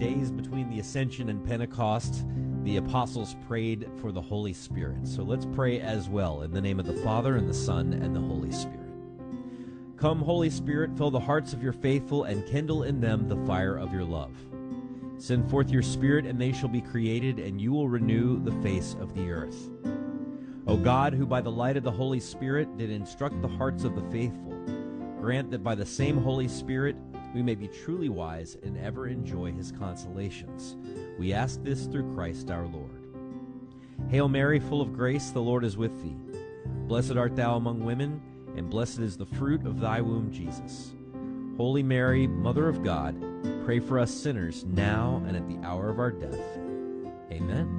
days between the Ascension and Pentecost, the apostles prayed for the Holy Spirit. So let's pray as well, in the name of the Father, and the Son, and the Holy Spirit. Come, Holy Spirit, fill the hearts of your faithful, and kindle in them the fire of your love. Send forth your Spirit, and they shall be created, and you will renew the face of the earth. O God, who by the light of the Holy Spirit did instruct the hearts of the faithful, grant that by the same Holy Spirit we may be truly wise and ever enjoy his consolations. We ask this through Christ our Lord. Hail Mary, full of grace, the Lord is with thee. Blessed art thou among women, and blessed is the fruit of thy womb, Jesus. Holy Mary, Mother of God, pray for us sinners, now and at the hour of our death. Amen.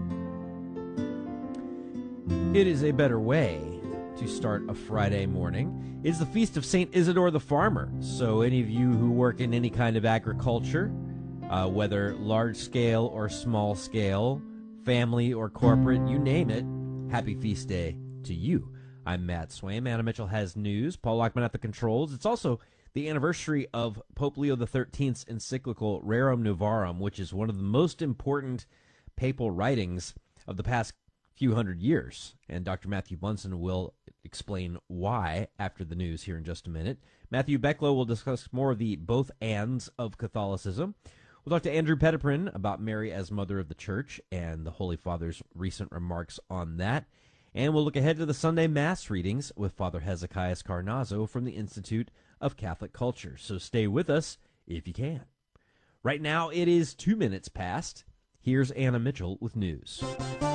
It is a better way to start a Friday morning. It's the feast of St. Isidore the Farmer. So any of you who work in any kind of agriculture, whether large scale or small scale, family or corporate, you name it, happy feast day to you. I'm Matt Swaim. Anna Mitchell has news. Paul Lockman at the controls. It's also the anniversary of Pope Leo XIII's encyclical Rerum Novarum, which is one of the most important papal writings of the past few hundred years. And Dr. Matthew Bunson will explain why after the news here in just a minute. Matthew Becklow will discuss more of the both ands of Catholicism. We'll talk to Andrew Petiprin about Mary as Mother of the Church and the Holy Father's recent remarks on that. And we'll look ahead to the Sunday Mass readings with Father Hezekiah Carnazzo from the Institute of Catholic Culture. So stay with us if you can. Right now it is 2 minutes past. Here's Anna Mitchell with news.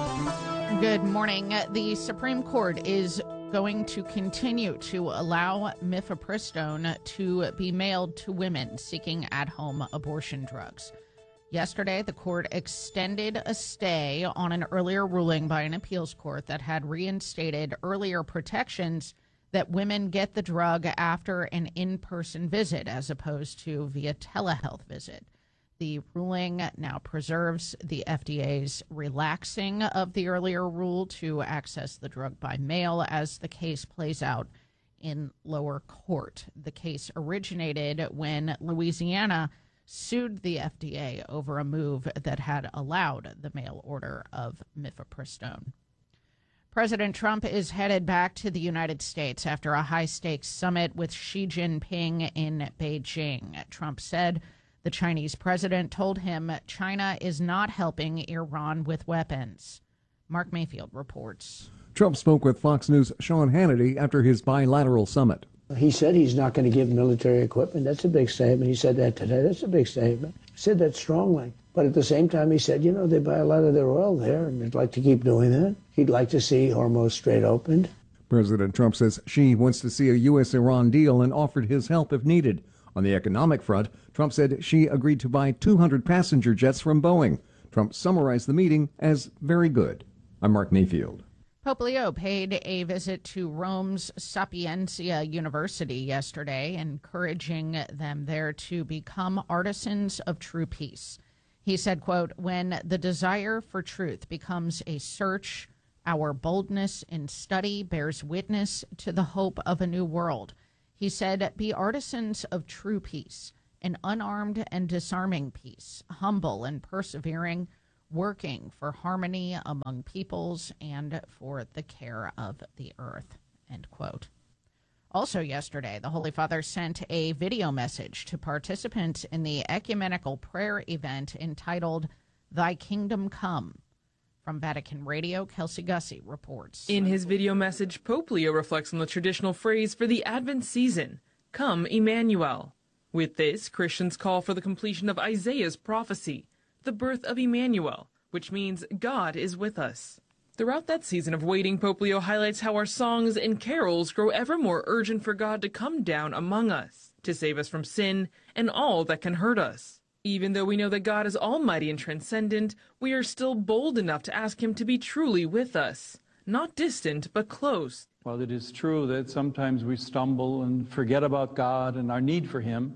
Good morning. The Supreme Court is going to continue to allow mifepristone to be mailed to women seeking at-home abortion drugs. Yesterday, the court extended a stay on an earlier ruling by an appeals court that had reinstated earlier protections that women get the drug after an in-person visit as opposed to via telehealth visit. The ruling now preserves the FDA's relaxing of the earlier rule to access the drug by mail as the case plays out in lower court. The case originated when Louisiana sued the FDA over a move that had allowed the mail order of mifepristone. President Trump is headed back to the United States after a high-stakes summit with Xi Jinping in Beijing. Trump said the Chinese president told him China is not helping Iran with weapons. Mark Mayfield reports. Trump spoke with Fox News' Sean Hannity after his bilateral summit. He said he's not going to give military equipment. That's a big statement. He said that today. That's a big statement. He said that strongly. But at the same time, he said, they buy a lot of their oil there, and they'd like to keep doing that. He'd like to see Hormuz Strait opened. President Trump says Xi wants to see a U.S.-Iran deal and offered his help if needed. On the economic front, Trump said Xi agreed to buy 200 passenger jets from Boeing. Trump summarized the meeting as very good. I'm Mark Mayfield. Pope Leo paid a visit to Rome's Sapienza University yesterday, encouraging them there to become artisans of true peace. He said, quote, "When the desire for truth becomes a search, our boldness in study bears witness to the hope of a new world." He said, "Be artisans of true peace, an unarmed and disarming peace, humble and persevering, working for harmony among peoples and for the care of the earth," end quote. Also yesterday, the Holy Father sent a video message to participants in the ecumenical prayer event entitled Thy Kingdom Come. From Vatican Radio, Kelsey Gussie reports. In his video message, Pope Leo reflects on the traditional phrase for the Advent season, Come, Emmanuel. With this, Christians call for the completion of Isaiah's prophecy, the birth of Emmanuel, which means God is with us. Throughout that season of waiting, Pope Leo highlights how our songs and carols grow ever more urgent for God to come down among us, to save us from sin and all that can hurt us. Even though we know that God is almighty and transcendent, we are still bold enough to ask him to be truly with us, not distant, but close. While it is true that sometimes we stumble and forget about God and our need for him,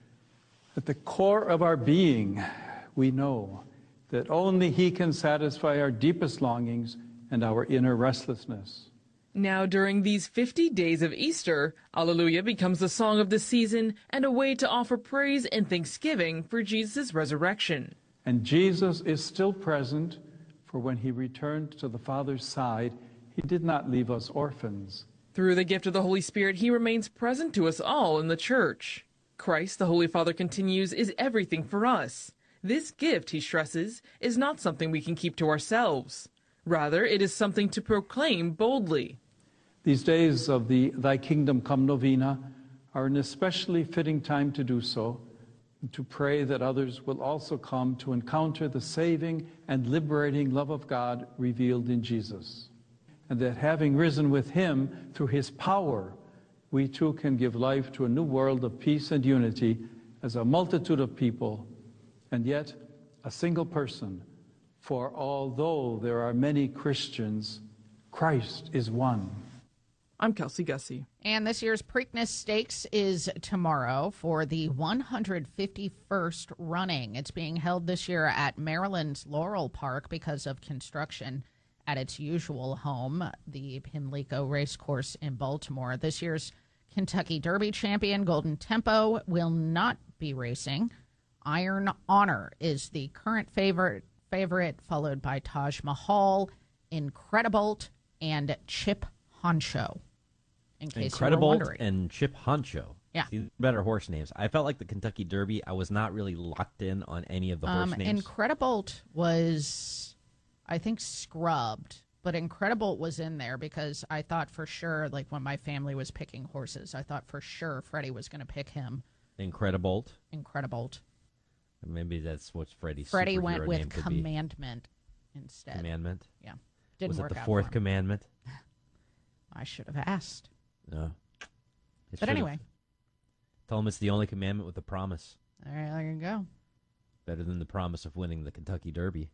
at the core of our being, we know that only he can satisfy our deepest longings and our inner restlessness. Now, during these 50 days of Easter, Alleluia becomes the song of the season and a way to offer praise and thanksgiving for Jesus' resurrection. And Jesus is still present, for when he returned to the Father's side, he did not leave us orphans. Through the gift of the Holy Spirit, he remains present to us all in the Church. Christ, the Holy Father continues, is everything for us. This gift, he stresses, is not something we can keep to ourselves. Rather, it is something to proclaim boldly. These days of the Thy Kingdom Come novena are an especially fitting time to do so, and to pray that others will also come to encounter the saving and liberating love of God revealed in Jesus. And that having risen with him through his power, we too can give life to a new world of peace and unity as a multitude of people, and yet a single person. For although there are many Christians, Christ is one. I'm Kelsey Gussie. And this year's Preakness Stakes is tomorrow for the 151st running. It's being held this year at Maryland's Laurel Park because of construction at its usual home, the Pimlico Racecourse in Baltimore. This year's Kentucky Derby champion, Golden Tempo, will not be racing. Iron Honor is the current favorite, followed by Taj Mahal, Incredibolt, and Chip Honcho. In case you were wondering. And Chip Honcho. Yeah. See, better horse names. I felt like the Kentucky Derby, I was not really locked in on any of the horse names. Incredibolt was, I think, scrubbed, but Incredibolt was in there because I thought for sure, like when my family was picking horses, I thought for sure Freddie was going to pick him. Incredibolt. Maybe that's what Freddie's Freddie superhero went with name could Commandment instead. Commandment? Yeah. Didn't was work it the out fourth for him. commandment? I should have asked. No. But anyway. Tell him it's the only commandment with a promise. All right, there you go. Better than the promise of winning the Kentucky Derby.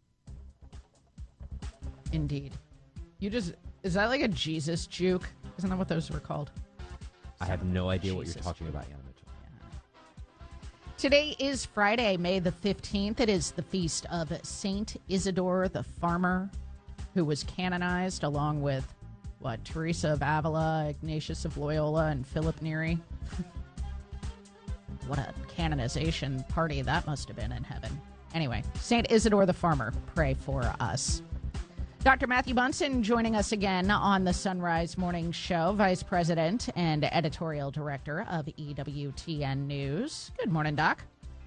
Indeed. Is that like a Jesus juke? Isn't that what those were called? I have no idea what Jesus you're talking juke. about, Yana Mitchell. Today is Friday, May the 15th. It is the feast of Saint Isidore the Farmer, who was canonized along with, Teresa of Avila, Ignatius of Loyola, and Philip Neri. What a canonization party that must have been in heaven. Anyway, Saint Isidore the Farmer, pray for us. Dr. Matthew Bunson joining us again on the Sunrise Morning Show, Vice President and Editorial Director of EWTN News. Good morning, Doc.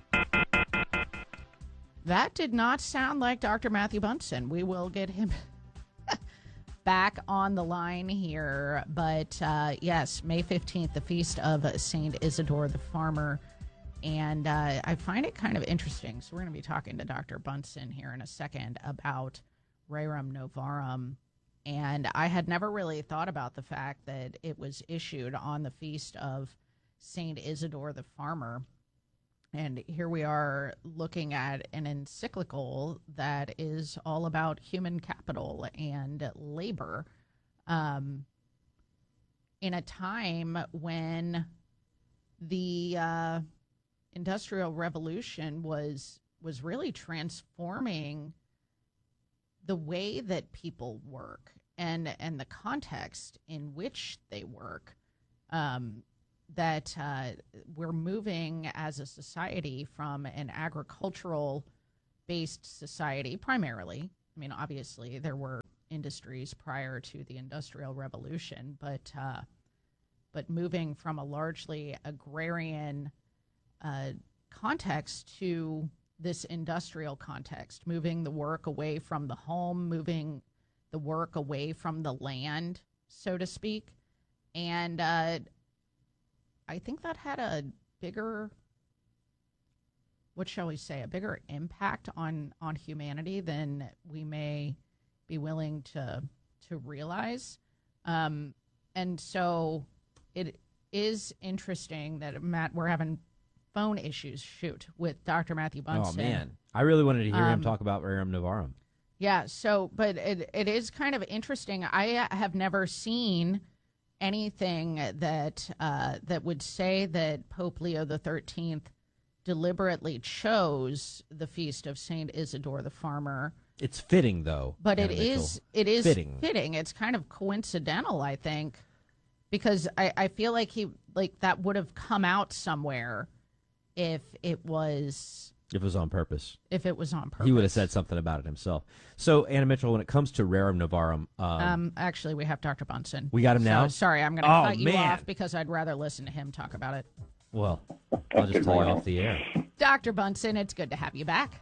That did not sound like Dr. Matthew Bunson. We will get him back on the line here. But yes, May 15th, the feast of Saint Isidore the Farmer. And I find it kind of interesting. So we're going to be talking to Dr. Bunson here in a second about Rerum Novarum, and I had never really thought about the fact that it was issued on the feast of Saint Isidore the Farmer. And here we are looking at an encyclical that is all about human capital and labor in a time when the Industrial Revolution was really transforming the way that people work and the context in which they work, that we're moving as a society from an agricultural-based society primarily. I mean, obviously, there were industries prior to the Industrial Revolution, but moving from a largely agrarian context to this industrial context, moving the work away from the home, moving the work away from the land, so to speak. And I think that had a bigger, what shall we say, a bigger impact on humanity than we may be willing to realize. And so it is interesting that, Matt, we're having phone issues, with Dr. Matthew Bunson. Oh, man. I really wanted to hear him talk about Rerum Novarum. Yeah, so, but it is kind of interesting. I have never seen anything that that would say that Pope Leo XIII deliberately chose the feast of Saint Isidore the Farmer. It's fitting, though. But it is fitting. It's kind of coincidental, I think, because I feel like that would have come out somewhere if it was If it was on purpose. If it was on purpose. He would have said something about it himself. So, Anna Mitchell, when it comes to Rerum Novarum... actually, we have Dr. Bunson. We got him now? Sorry, I'm going to cut you off because I'd rather listen to him talk about it. Well, I'll just tell you off the air. Dr. Bunson, it's good to have you back.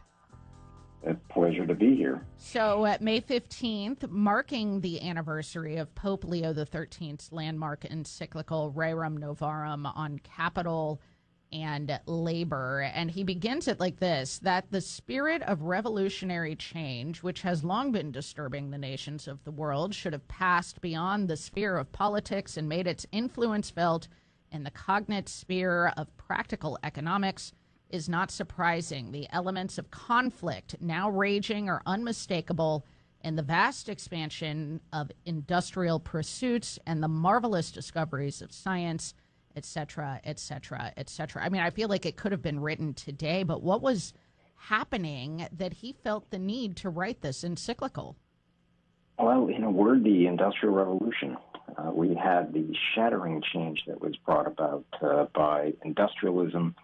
A pleasure to be here. So, May 15th, marking the anniversary of Pope Leo XIII's landmark encyclical Rerum Novarum on capital and labor, and he begins it like this: that the spirit of revolutionary change, which has long been disturbing the nations of the world, should have passed beyond the sphere of politics and made its influence felt in the cognate sphere of practical economics is not surprising. The elements of conflict now raging are unmistakable in the vast expansion of industrial pursuits and the marvelous discoveries of science, etc., etc., etc. I mean, I feel like it could have been written today, but what was happening that he felt the need to write this encyclical? Well, in a word, the Industrial Revolution. We had the shattering change that was brought about by industrialism,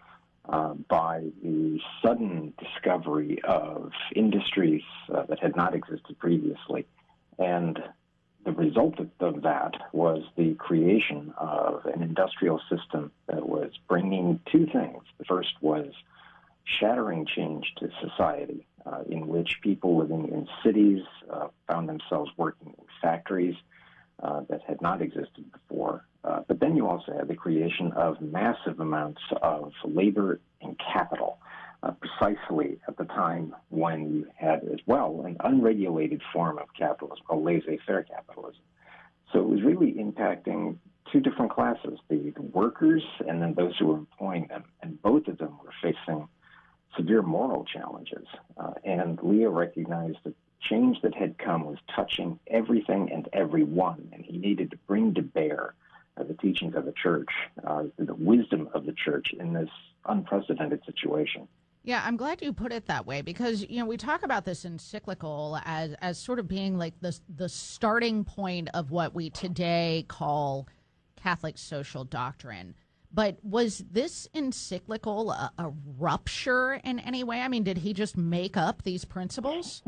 by the sudden discovery of industries that had not existed previously. And the result of that was the creation of an industrial system that was bringing two things. The first was shattering change to society, in which people living in cities found themselves working in factories that had not existed before. But then you also had the creation of massive amounts of labor and capital, precisely at the time when you had as well an unregulated form of capitalism called laissez-faire capitalism. So it was really impacting two different classes, the workers and then those who were employing them. And both of them were facing severe moral challenges. And Leo recognized that change that had come was touching everything and everyone, and he needed to bring to bear the teachings of the church, the wisdom of the church in this unprecedented situation. Yeah, I'm glad you put it that way because, you know, we talk about this encyclical as sort of being like the starting point of what we today call Catholic social doctrine. But was this encyclical a rupture in any way? I mean, did he just make up these principles?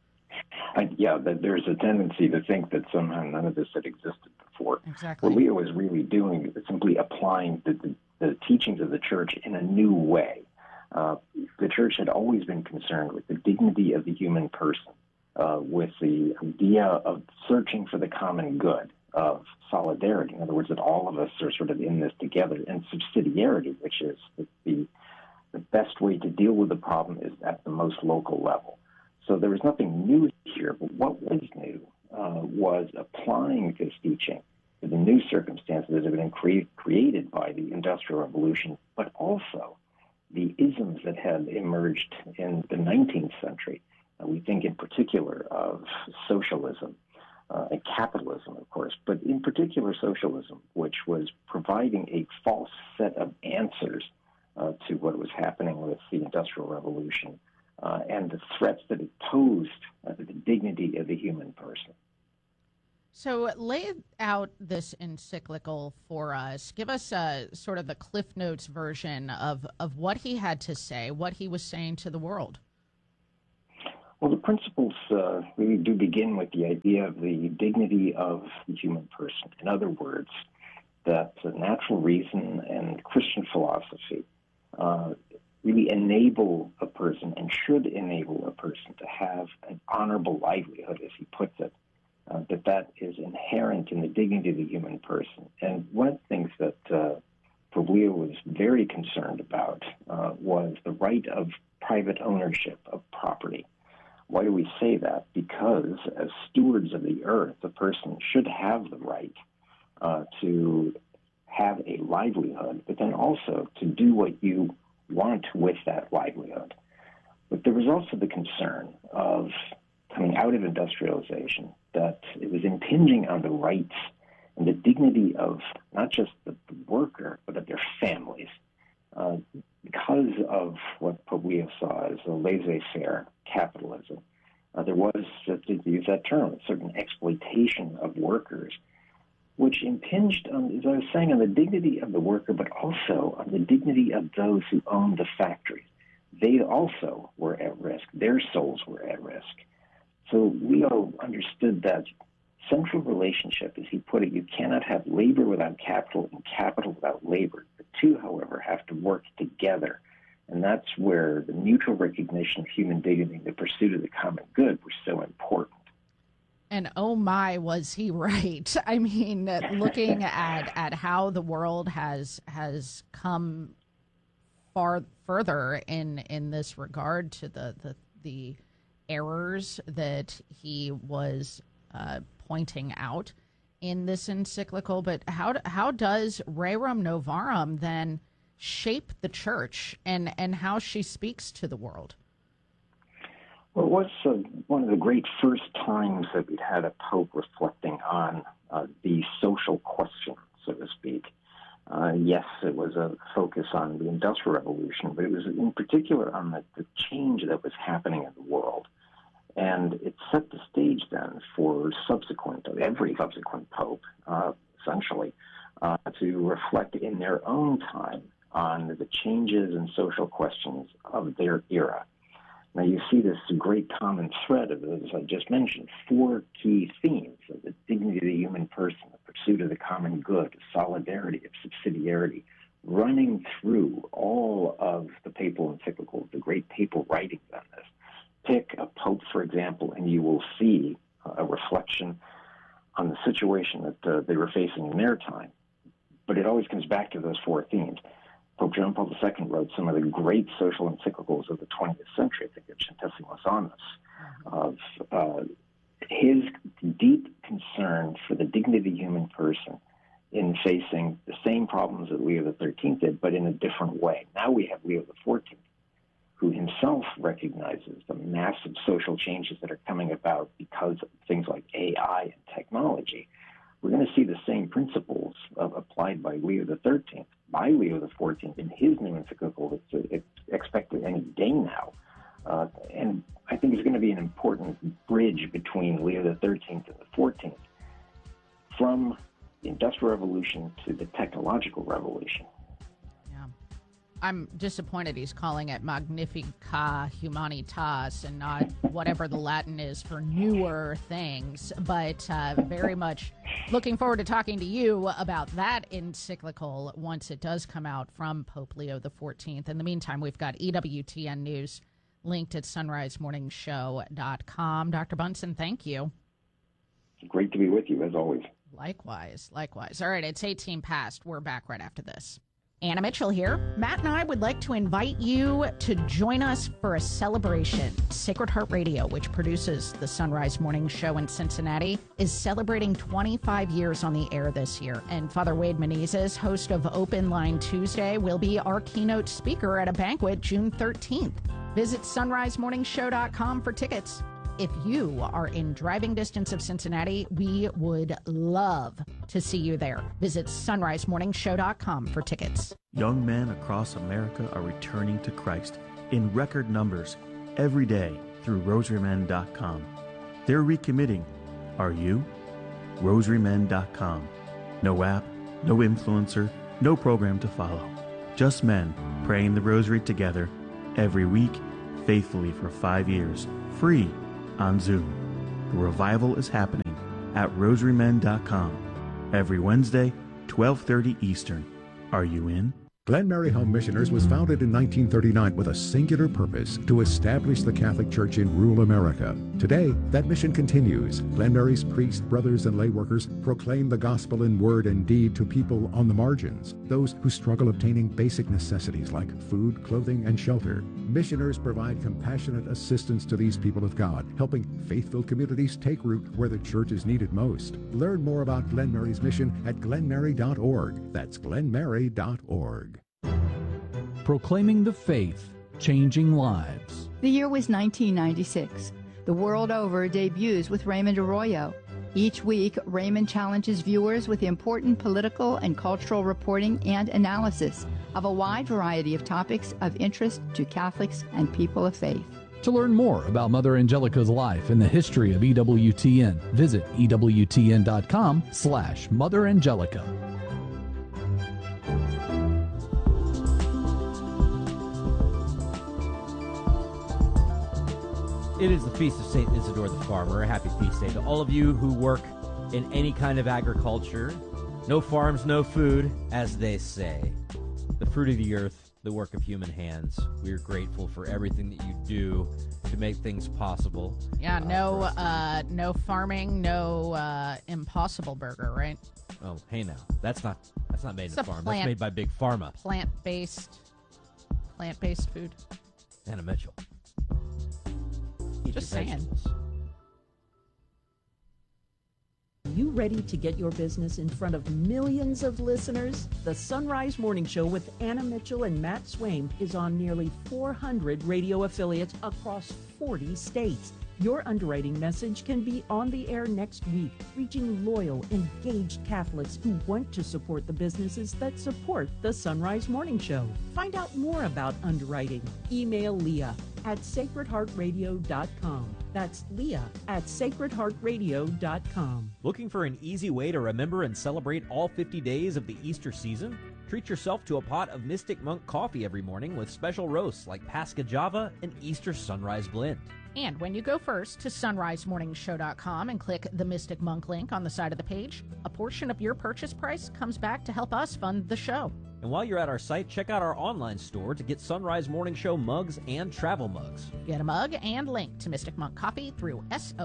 Yeah, there's a tendency to think that somehow none of this had existed before. Exactly. What Leo was really doing is simply applying the teachings of the church in a new way. The church had always been concerned with the dignity of the human person, with the idea of searching for the common good, of solidarity. In other words, that all of us are sort of in this together, and subsidiarity, which is the best way to deal with the problem is at the most local level. So there was nothing new here, but what was new was applying this teaching to the new circumstances that have been created by the Industrial Revolution, but also the isms that had emerged in the 19th century. We think in particular of socialism and capitalism, of course, but in particular socialism, which was providing a false set of answers to what was happening with the Industrial Revolution and the threats that it posed to the dignity of the human person. So lay out this encyclical for us. Give us sort of the Cliff Notes version of what he had to say, what he was saying to the world. Well, the principles really do begin with the idea of the dignity of the human person. In other words, that natural reason and Christian philosophy really enable a person and should enable a person to have an honorable livelihood, as he puts it, that is inherent in the dignity of the human person. And one of the things that Pope Leo was very concerned about was the right of private ownership of property. Why do we say that? Because as stewards of the earth, a person should have the right to have a livelihood, but then also to do what you want with that livelihood. But there was also the concern of coming out of industrialization that it was impinging on the rights and the dignity of not just the worker, but of their families. Because of what Pope Leo saw as a laissez-faire capitalism, there was, to use that term, a certain exploitation of workers, which impinged on, as I was saying, on the dignity of the worker, but also on the dignity of those who own the factories. they also were at risk. Their souls were at risk. So Leo understood that central relationship, as he put it. You cannot have labor without capital and capital without labor. The two, however, have to work together. And that's where the mutual recognition of human dignity and the pursuit of the common good were so important. And oh my, was he right? I mean, looking at how the world has come further in this regard to the errors that he was pointing out in this encyclical. But how does Rerum Novarum then shape the church and how she speaks to the world? Well, it was one of the great first times that we'd had a pope reflecting on the social question, so to speak. Yes, it was a focus on the Industrial Revolution, but it was in particular on the change that was happening in the world. And it set the stage then for every subsequent pope, essentially, to reflect in their own time on the changes and social questions of their era. Now, you see this great common thread of, as I just mentioned, 4 key themes of the dignity of the human person, the pursuit of the common good, solidarity, of subsidiarity, running through all of the papal encyclicals, the great papal writings on this. Pick a pope, for example, and you will see a reflection on the situation that they were facing in their time. But it always comes back to those 4 themes. Pope John Paul II wrote some of the great social encyclicals of the 20th century, I think of Centesimus Annus, of his deep concern for the dignity of the human person in facing the same problems that Leo XIII did, but in a different way. Now we have Leo XIV, who himself recognizes the massive social changes that are coming about because of things like AI and technology. We're going to see the same principles applied by Leo XIII, by Leo XIV in his new encyclical that's expected any day now. And I think it's going to be an important bridge between Leo XIII and the XIV, from the Industrial Revolution to the Technological Revolution. I'm disappointed he's calling it Magnifica Humanitas and not whatever the Latin is for newer things, but very much looking forward to talking to you about that encyclical once it does come out from Pope Leo XIV. In the meantime, we've got EWTN News linked at sunrisemorningshow.com. Dr. Bunson, thank you. Great to be with you, as always. Likewise. All right, it's 18 past. We're back right after this. Anna Mitchell here. Matt and I would like to invite you to join us for a celebration. Sacred Heart Radio, which produces the Sunrise Morning Show in Cincinnati, is celebrating 25 years on the air this year. And Father Wade Menezes, host of Open Line Tuesday, will be our keynote speaker at a banquet June 13th. Visit sunrisemorningshow.com for tickets. If you are in driving distance of Cincinnati, we would love to see you there. Visit sunrisemorningshow.com for tickets. Young men across America are returning to Christ in record numbers every day through rosarymen.com. They're recommitting. Are you? rosarymen.com. No app, no influencer, no program to follow. Just men praying the rosary together every week, faithfully for 5 years, free on Zoom. The revival is happening at rosarymen.com every Wednesday, 12:30 Eastern. Are you in? Glen Mary Home Missioners was founded in 1939 with a singular purpose: to establish the Catholic Church in rural America. Today, that mission continues. Glen Mary's priests, brothers, and lay workers proclaim the gospel in word and deed to people on the margins, those who struggle obtaining basic necessities like food, clothing, and shelter. Missioners provide compassionate assistance to these people of God, helping faith-filled communities take root where the church is needed most. Learn more about Glen Mary's mission at glenmary.org. That's glenmary.org. Proclaiming the faith, changing lives. The year was 1996. The World Over debuts with Raymond Arroyo. Each week, Raymond challenges viewers with important political and cultural reporting and analysis of a wide variety of topics of interest to Catholics and people of faith. To learn more about Mother Angelica's life and the history of EWTN, visit EWTN.com/Mother Angelica. It is the Feast of St. Isidore the Farmer. A happy feast day to all of you who work in any kind of agriculture. No farms, no food, as they say. The fruit of the earth, the work of human hands. We are grateful for everything that you do to make things possible. Yeah, no farming, no Impossible Burger, right? Oh, hey now. That's not made in a farm. That's made by Big Pharma. Plant-based food. Anna Mitchell. Just saying. You ready to get your business in front of millions of listeners? The Sunrise Morning Show with Anna Mitchell and Matt Swain is on nearly 400 radio affiliates across 40 states. Your underwriting message can be on the air next week, reaching loyal, engaged Catholics who want to support the businesses that support the Sunrise Morning Show. Find out more about underwriting. Email Leah at sacredheartradio.com. That's Leah at sacredheartradio.com. Looking for an easy way to remember and celebrate all 50 days of the Easter season? Treat yourself to a pot of Mystic Monk coffee every morning with special roasts like Pasca Java and Easter Sunrise Blend. And when you go first to sunrisemorningshow.com and click the Mystic Monk link on the side of the page, a portion of your purchase price comes back to help us fund the show. And while you're at our site, check out our online store to get Sunrise Morning Show mugs and travel mugs. Get a mug and link to Mystic Monk Coffee through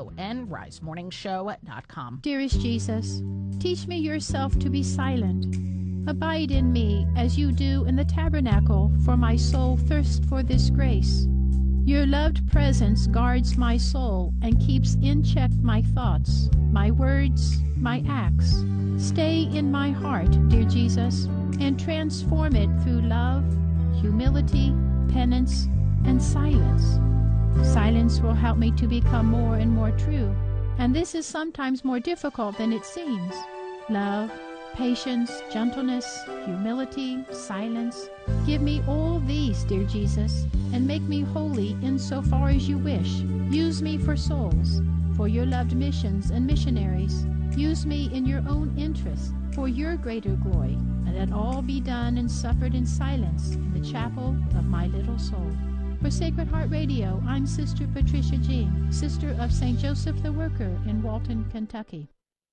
sonrisemorningshow.com. Dearest Jesus, teach me yourself to be silent. Abide in me as you do in the tabernacle, for my soul thirsts for this grace. Your loved presence guards my soul and keeps in check my thoughts, my words, my acts. Stay in my heart, dear Jesus, and transform it through love, humility, penance, and silence. Silence will help me to become more and more true, and this is sometimes more difficult than it seems. Love, patience, gentleness, humility, silence. Give me all these, dear Jesus, and make me holy insofar as you wish. Use me for souls, for your loved missions and missionaries. Use me in your own interest, for your greater glory, and let all be done and suffered in silence in the chapel of my little soul. For Sacred Heart Radio, I'm Sister Patricia Jean, Sister of St. Joseph the Worker in Walton, Kentucky.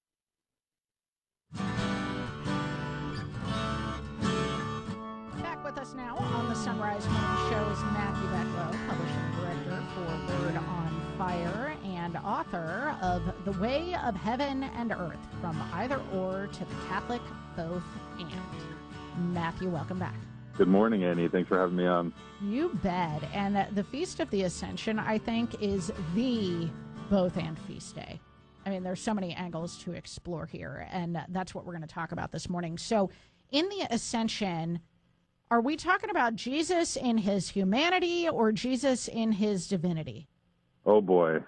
Back with us now on the Sunrise Morning Show is Matthew Becklow, Publishing Director for Word on Fire and author of The Way of Heaven and Earth, From Either Or to the Catholic Both And. Matthew, welcome back. Good morning, Annie. Thanks for having me on. You bet. And the Feast of the Ascension, I think, is the Both And Feast Day. I mean, there's so many angles to explore here, and that's what we're going to talk about this morning. So in the Ascension, are we talking about Jesus in his humanity or Jesus in his divinity? Oh, boy.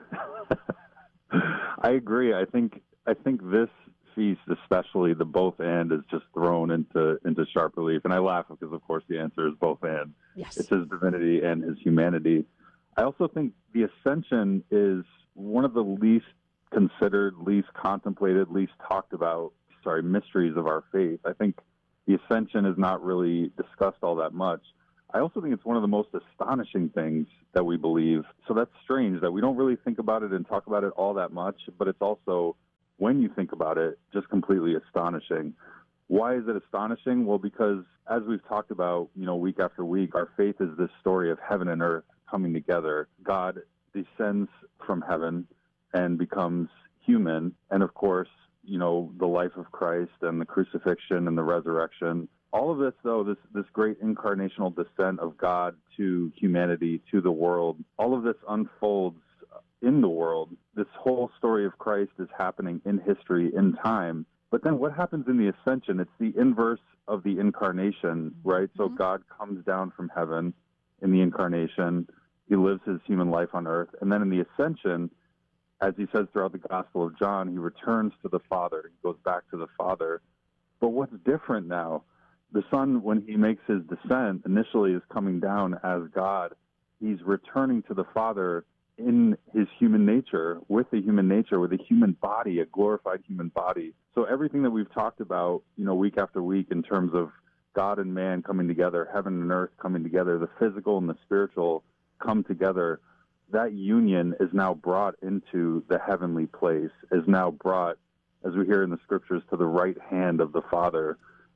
I agree. I think this feast, especially the both and, is just thrown into sharp relief. And I laugh because, of course, the answer is both and. Yes. It's his divinity and his humanity. I also think the Ascension is one of the least considered, least contemplated, least talked about, mysteries of our faith. I think the Ascension is not really discussed all that much. I also think it's one of the most astonishing things that we believe. So that's strange that we don't really think about it and talk about it all that much, but it's also, when you think about it, just completely astonishing. Why is it astonishing? Well, because as we've talked about, week after week, our faith is this story of heaven and earth coming together. God descends from heaven and becomes human. And of course, the life of Christ and the crucifixion and the resurrection. All of this, though, this great incarnational descent of God to humanity, to the world, all of this unfolds in the world. This whole story of Christ is happening in history, in time. But then what happens in the Ascension? It's the inverse of the incarnation, right? So God comes down from heaven in the incarnation. He lives his human life on earth. And then in the Ascension, as he says throughout the Gospel of John, he returns to the Father. He goes back to the Father. But what's different now? The Son, when he makes his descent, initially is coming down as God. He's returning to the Father in his human nature, with a human body, a glorified human body. So everything that we've talked about, week after week in terms of God and man coming together, heaven and earth coming together, the physical and the spiritual come together. that union is now brought into the heavenly place, is now brought, as we hear in the scriptures, to the right hand of the Father.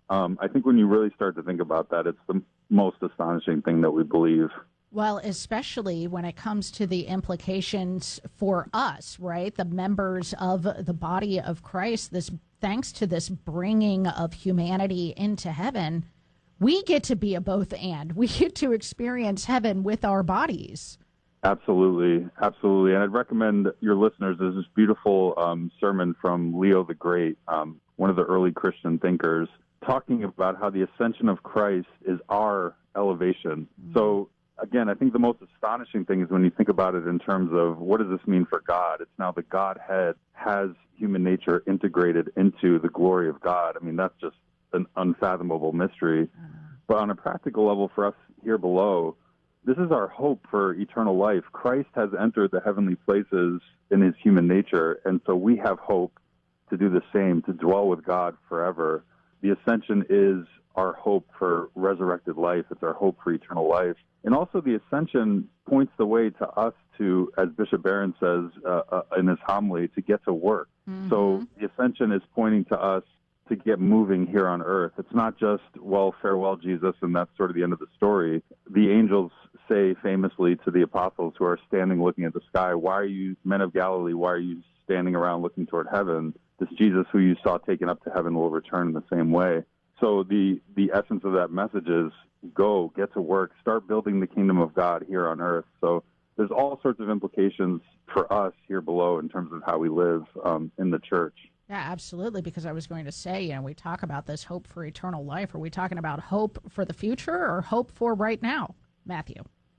I think when you really start to think about that, it's the most astonishing thing that we believe. Well, especially when it comes to the implications for us, right? The members of the body of Christ, thanks to this bringing of humanity into heaven, we get to be a both and. We get to experience heaven with our bodies. Absolutely, absolutely. And I'd recommend your listeners, there's this beautiful sermon from Leo the Great, one of the early Christian thinkers, talking about how the ascension of Christ is our elevation. Mm-hmm. So, again, I think the most astonishing thing is when you think about it in terms of what does this mean for God? It's now the Godhead has human nature integrated into the glory of God. I mean, that's just an unfathomable mystery. But on a practical level for us here below, this is our hope for eternal life. Christ has entered the heavenly places in his human nature, and so we have hope to do the same, to dwell with God forever. The ascension is our hope for resurrected life. It's our hope for eternal life. And also the ascension points the way to us to, as Bishop Barron says in his homily, to get to work. Mm-hmm. So the ascension is pointing to us to get moving here on earth. It's not just, well, farewell, Jesus, and that's sort of the end of the story. The angels say famously to the apostles who are standing looking at the sky, why are you, men of Galilee, why are you standing around looking toward heaven? This Jesus who you saw taken up to heaven will return in the same way. So the essence of that message is go, get to work, start building the kingdom of God here on earth. So there's all sorts of implications for us here below in terms of how we live in the church. Yeah, absolutely, because I was going to say, we talk about this hope for eternal life. Are we talking about hope for the future or hope for right now, Matthew?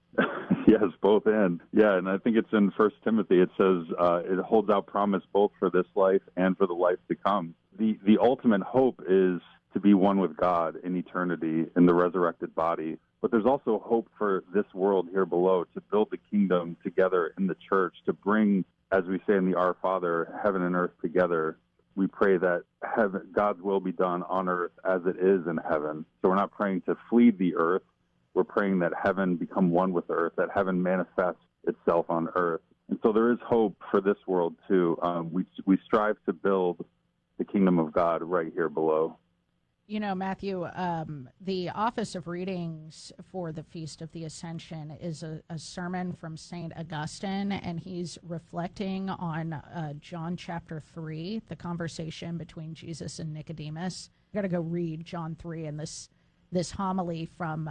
Yes, both and. Yeah, and I think it's in 1 Timothy. It says it holds out promise both for this life and for the life to come. The ultimate hope is to be one with God in eternity in the resurrected body. But there's also hope for this world here below, to build the kingdom together in the church, to bring, as we say in the Our Father, heaven and earth together. We pray that God's will be done on earth as it is in heaven. So we're not praying to flee the earth. We're praying that heaven become one with earth, that heaven manifests itself on earth. And so there is hope for this world, too. We strive to build the kingdom of God right here below. Matthew, the Office of Readings for the Feast of the Ascension is a sermon from St. Augustine, and he's reflecting on John chapter 3, the conversation between Jesus and Nicodemus. You got to go read John 3 and this homily from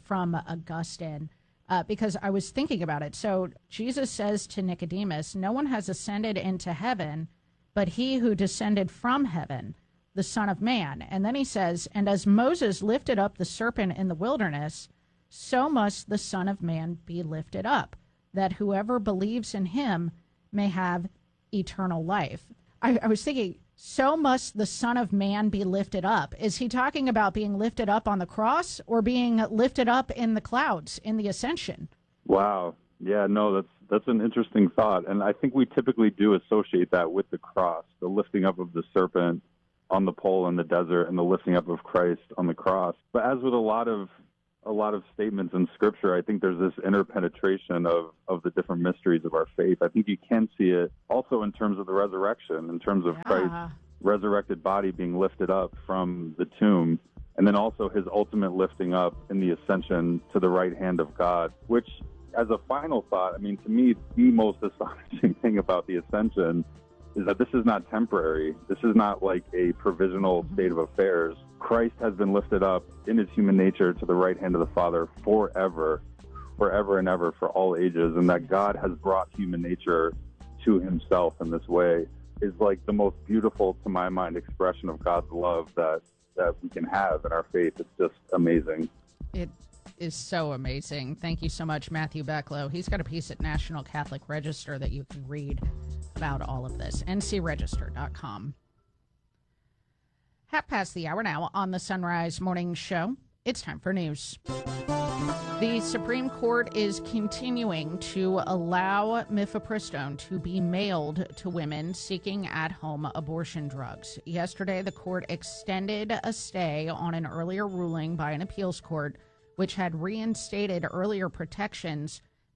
Augustine, because I was thinking about it. So Jesus says to Nicodemus, "No one has ascended into heaven, but he who descended from heaven, the Son of Man." And then he says, "And as Moses lifted up the serpent in the wilderness, so must the Son of Man be lifted up, that whoever believes in him may have eternal life." I was thinking, so must the Son of Man be lifted up. Is he talking about being lifted up on the cross or being lifted up in the clouds in the ascension? Wow. Yeah, no, that's an interesting thought. And I think we typically do associate that with the cross, the lifting up of the serpent on the pole in the desert and the lifting up of Christ on the cross. But as with a lot of statements in Scripture, I think there's this interpenetration of the different mysteries of our faith. I think you can see it also in terms of the resurrection, in terms of Christ's resurrected body being lifted up from the tomb, and then also his ultimate lifting up in the ascension to the right hand of God, which, as a final thought, I mean, to me, the most astonishing thing about the ascension is that this is not temporary. This is not like a provisional state of affairs. Christ has been lifted up in his human nature to the right hand of the Father forever and ever, for all ages, and that God has brought human nature to himself in this way is like the most beautiful, to my mind, expression of God's love that we can have in our faith. It's just amazing. It is so amazing. Thank you so much, Matthew Becklow. He's got a piece at National Catholic Register that you can read about all of this. ncregister.com. 1:30 now on the Sunrise Morning Show. It's time for news. The Supreme Court is continuing to allow mifepristone to be mailed to women seeking at-home abortion drugs. Yesterday, the court extended a stay on an earlier ruling by an appeals court, which had reinstated earlier protections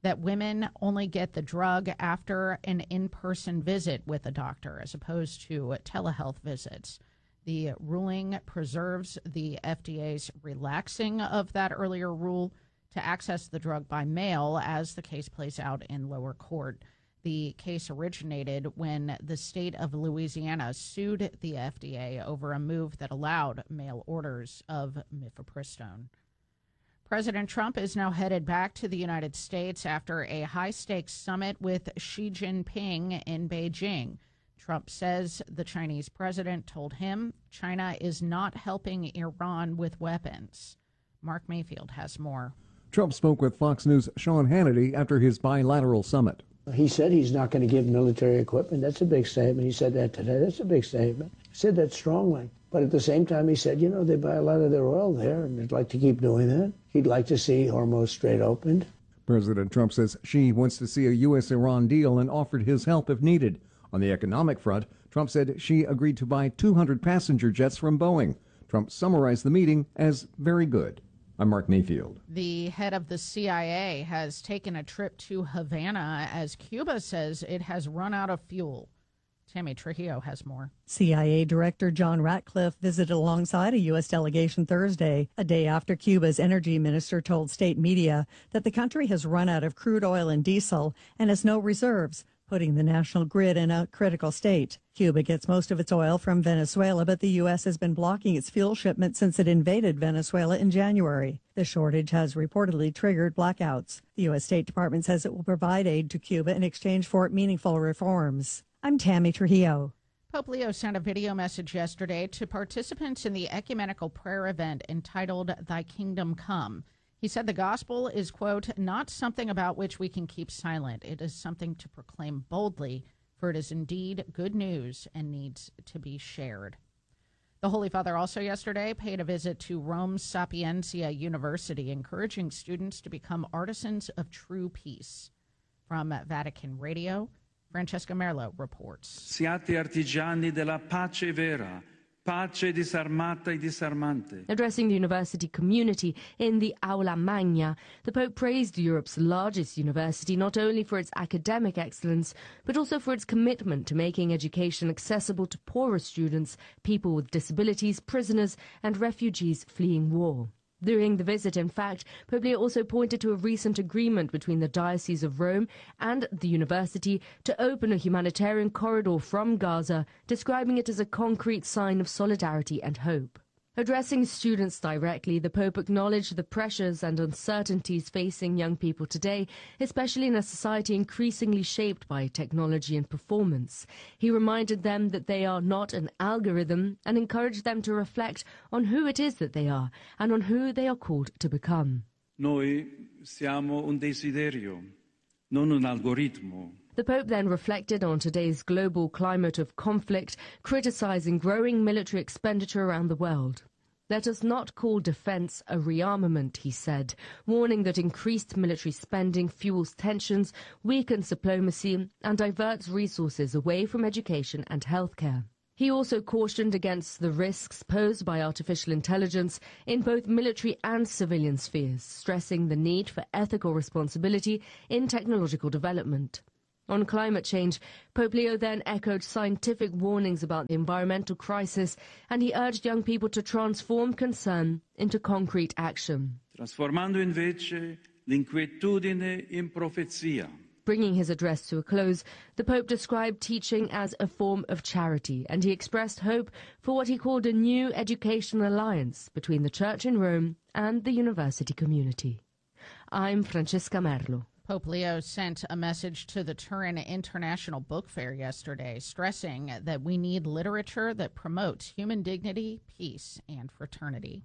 that women only get the drug after an in-person visit with a doctor as opposed to telehealth visits. The ruling preserves the FDA's relaxing of that earlier rule to access the drug by mail as the case plays out in lower court. The case originated when the state of Louisiana sued the FDA over a move that allowed mail orders of mifepristone. President Trump is now headed back to the United States after a high-stakes summit with Xi Jinping in Beijing. Trump says the Chinese president told him China is not helping Iran with weapons. Mark Mayfield has more. Trump spoke with Fox News' Sean Hannity after his bilateral summit. He said he's not going to give military equipment. That's a big statement. He said that today. That's a big statement. He said that strongly. But at the same time, he said, they buy a lot of their oil there, and they'd like to keep doing that. He'd like to see Hormuz Strait opened. President Trump says Xi wants to see a U.S.-Iran deal and offered his help if needed. On the economic front, Trump said Xi agreed to buy 200 passenger jets from Boeing. Trump summarized the meeting as very good. I'm Mark Mayfield. The head of the CIA has taken a trip to Havana as Cuba says it has run out of fuel. Tammy Trujillo has more. CIA Director John Ratcliffe visited alongside a U.S. delegation Thursday, a day after Cuba's energy minister told state media that the country has run out of crude oil and diesel and has no reserves, putting the national grid in a critical state. Cuba gets most of its oil from Venezuela, but the U.S. has been blocking its fuel shipments since it invaded Venezuela in January. The shortage has reportedly triggered blackouts. The U.S. State Department says it will provide aid to Cuba in exchange for meaningful reforms. I'm Tammy Trujillo. Pope Leo sent a video message yesterday to participants in the ecumenical prayer event entitled Thy Kingdom Come. He said the gospel is, quote, not something about which we can keep silent. It is something to proclaim boldly, for it is indeed good news and needs to be shared. The Holy Father also yesterday paid a visit to Rome's Sapienza University, encouraging students to become artisans of true peace. From Vatican Radio, Francesca Merlo reports. Siate artigiani della pace vera, pace disarmata e disarmante. Addressing the university community in the Aula Magna, the Pope praised Europe's largest university not only for its academic excellence, but also for its commitment to making education accessible to poorer students, people with disabilities, prisoners, and refugees fleeing war. During the visit, in fact, Pope Leo also pointed to a recent agreement between the Diocese of Rome and the university to open a humanitarian corridor from Gaza, describing it as a concrete sign of solidarity and hope. Addressing students directly, the Pope acknowledged the pressures and uncertainties facing young people today, especially in a society increasingly shaped by technology and performance. He reminded them that they are not an algorithm and encouraged them to reflect on who it is that they are and on who they are called to become. Noi siamo un desiderio, non un algoritmo. The Pope then reflected on today's global climate of conflict, criticizing growing military expenditure around the world. Let us not call defense a rearmament, he said, warning that increased military spending fuels tensions, weakens diplomacy, and diverts resources away from education and healthcare. He also cautioned against the risks posed by artificial intelligence in both military and civilian spheres, stressing the need for ethical responsibility in technological development. On climate change, Pope Leo then echoed scientific warnings about the environmental crisis, and he urged young people to transform concern into concrete action. Trasformando invece l'inquietudine in profezia. Bringing his address to a close, the Pope described teaching as a form of charity, and he expressed hope for what he called a new educational alliance between the Church in Rome and the university community. I'm Francesca Merlo. Pope Leo sent a message to the Turin International Book Fair yesterday, stressing that we need literature that promotes human dignity, peace, and fraternity.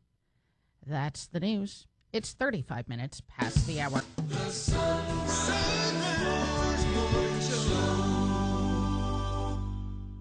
That's the news. It's 35 minutes past the hour. The Sunrise Morning Show.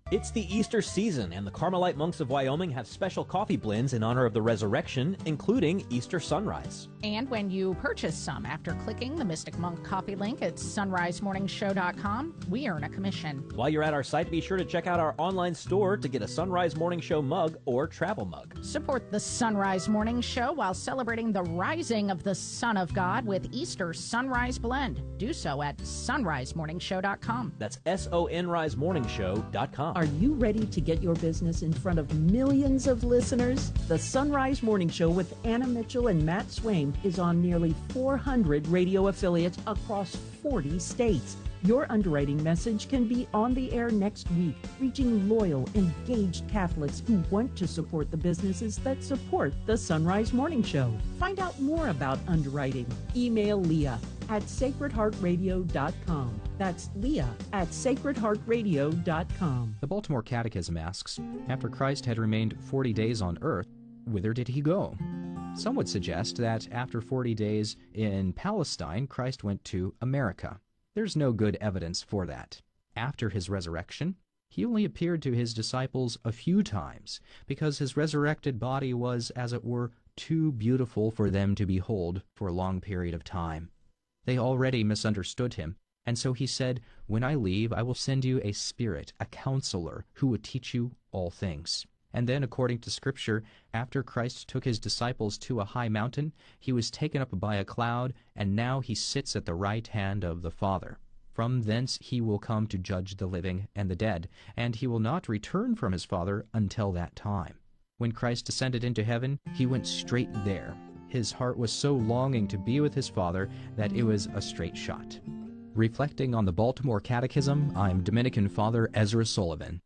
It's the Easter season, and the Carmelite monks of Wyoming have special coffee blends in honor of the resurrection, including Easter Sunrise. And when you purchase some after clicking the Mystic Monk coffee link at sunrisemorningshow.com, we earn a commission. While you're at our site, be sure to check out our online store to get a Sunrise Morning Show mug or travel mug. Support the Sunrise Morning Show while celebrating the rising of the Son of God with Easter Sunrise Blend. Do so at sunrisemorningshow.com. That's sonrisemorningshow.com. Are you ready to get your business in front of millions of listeners? The Sunrise Morning Show with Anna Mitchell and Matt Swaim is on nearly 400 radio affiliates across 40 states. Your underwriting message can be on the air next week, reaching loyal, engaged Catholics who want to support the businesses that support the Sunrise Morning Show. Find out more about underwriting. Email Leah at sacredheartradio.com. That's Leah at sacredheartradio.com. The Baltimore Catechism asks, after Christ had remained 40 days on earth, whither did he go? Some would suggest that after 40 days in Palestine, Christ went to America. There's no good evidence for that. After his resurrection, he only appeared to his disciples a few times, because his resurrected body was, as it were, too beautiful for them to behold for a long period of time. They already misunderstood him, and so he said, "When I leave, I will send you a Spirit, a counselor, who will teach you all things." And then, according to Scripture, after Christ took his disciples to a high mountain, he was taken up by a cloud, and now he sits at the right hand of the Father. From thence he will come to judge the living and the dead, and he will not return from his Father until that time. When Christ ascended into heaven, he went straight there. His heart was so longing to be with his Father that it was a straight shot. Reflecting on the Baltimore Catechism, I'm Dominican Father Ezra Sullivan.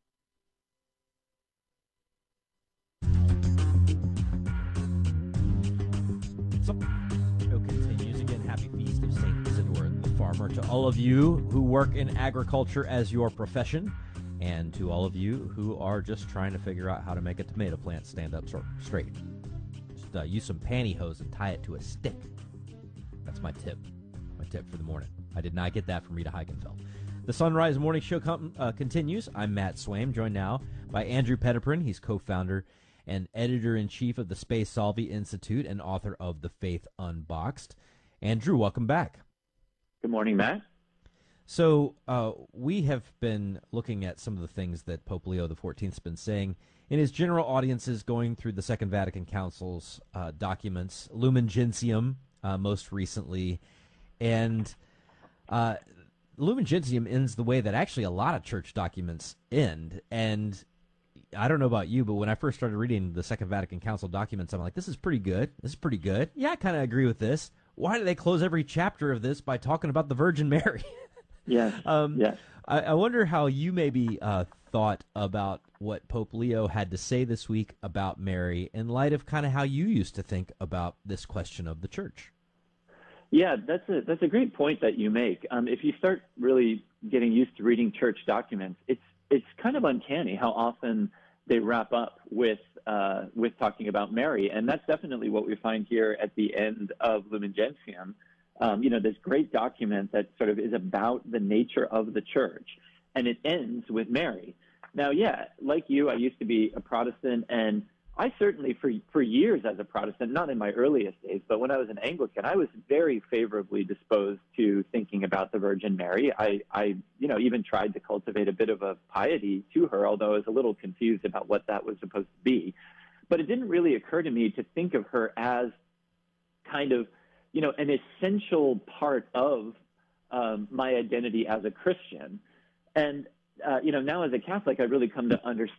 Show continues again. Happy Feast of St. Isidore the Farmer to all of you who work in agriculture as your profession, and to all of you who are just trying to figure out how to make a tomato plant stand up straight. Just use some pantyhose and tie it to a stick. That's my tip. My tip for the morning. I did not get that from Rita Heikenfeld. The Sunrise Morning Show continues. I'm Matt Swaim, joined now by Andrew Petiprin. He's co-founder and editor-in-chief of the Spe Salvi Institute and author of The Faith Unboxed. Andrew, welcome back. Good morning, Matt. So we have been looking at some of the things that Pope Leo XIV has been saying in his general audiences, going through the Second Vatican Council's documents, Lumen Gentium most recently. And Lumen Gentium ends the way that actually a lot of church documents end. And I don't know about you, but when I first started reading the Second Vatican Council documents, I'm like, this is pretty good. This is pretty good. Yeah, I kind of agree with this. Why do they close every chapter of this by talking about the Virgin Mary? Yes. Yes. I wonder how you maybe thought about what Pope Leo had to say this week about Mary in light of kind of how you used to think about this question of the church. Yeah, that's a great point that you make. If you start really getting used to reading church documents, it's kind of uncanny how often they wrap up with talking about Mary, and that's definitely what we find here at the end of Lumen Gentium. This great document that sort of is about the nature of the church, and it ends with Mary. Now, yeah, like you, I used to be a Protestant, and I certainly, for years as a Protestant, not in my earliest days, but when I was an Anglican, I was very favorably disposed to thinking about the Virgin Mary. I even tried to cultivate a bit of a piety to her, although I was a little confused about what that was supposed to be. But it didn't really occur to me to think of her as kind of, an essential part of my identity as a Christian. And now as a Catholic, I really come to understand